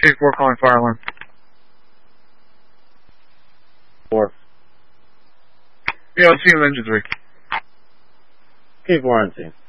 K4 calling fire alarm. 4. Yeah, let's see you in engine 3. K4 on scene.